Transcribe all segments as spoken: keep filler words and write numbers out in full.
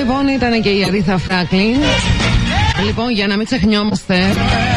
λοιπόν ήταν και η Αρίθα Φράκλιν. Λοιπόν, για να μην ξεχνιόμαστε,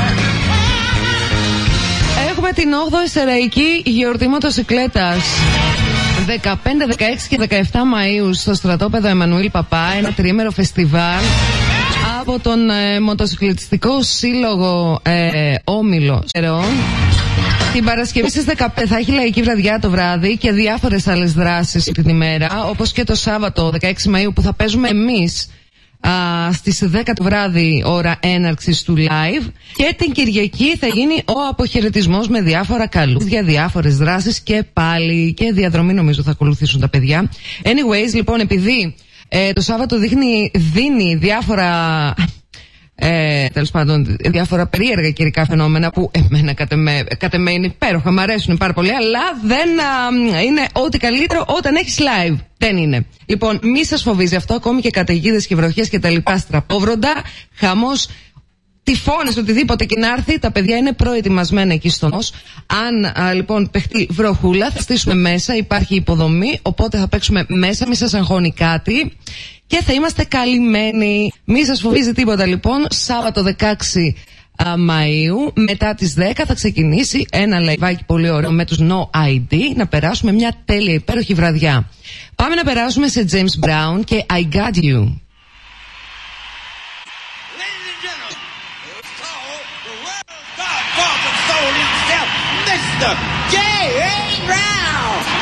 έχουμε την όγδοη Σεραϊκή Γιορτή Μοτοσυκλέτας. δεκαπέντε, δεκαέξι και δεκαεπτά Μαΐου στο στρατόπεδο Εμμανουήλ Παπά, ένα τριήμερο φεστιβάλ από τον ε, Μοτοσυκλετιστικό Σύλλογο ε, Όμιλο Σερών. Την Παρασκευή στις δεκαπέντε θα έχει λαϊκή βραδιά το βράδυ και διάφορες άλλες δράσεις την ημέρα, όπως και το Σάββατο δεκαέξι Μαΐου που θα παίζουμε εμείς α, στις δέκα το βράδυ ώρα έναρξης του live, και την Κυριακή θα γίνει ο αποχαιρετισμός με διάφορα καλούδια, διάφορες δράσεις και πάλι και διαδρομή νομίζω θα ακολουθήσουν τα παιδιά. Anyways, λοιπόν, επειδή ε, το Σάββατο δείχνει, δίνει διάφορα... Ε, τέλος πάντων, διάφορα περίεργα καιρικά φαινόμενα που εμένα κατ' εμέ είναι υπέροχα, μου αρέσουν πάρα πολύ, αλλά δεν α, είναι ό,τι καλύτερο όταν έχεις live. Δεν είναι. Λοιπόν, μη σας φοβίζει αυτό, ακόμη και καταιγίδες και βροχές και τα λοιπά στραπόβροντα, χαμός, τυφώνες, οτιδήποτε και να έρθει, τα παιδιά είναι προετοιμασμένα εκεί στο νος. Αν α, λοιπόν παιχτεί βροχούλα, θα στήσουμε μέσα, υπάρχει υποδομή, οπότε θα παίξουμε μέσα, μη σας αγχώνει κάτι. Και θα είμαστε καλυμμένοι. Μη σας φοβίζει τίποτα λοιπόν. Σάββατο δεκαέξι Μαΐου μετά τις δέκα θα ξεκινήσει ένα λαϊβάκι πολύ ωραίο με τους No άι ντι. Να περάσουμε μια τέλεια υπέροχη βραδιά. Πάμε να περάσουμε σε James Brown και I Got You. Ladies and gentlemen, it's called the world's godfather soul himself, Mister James Brown.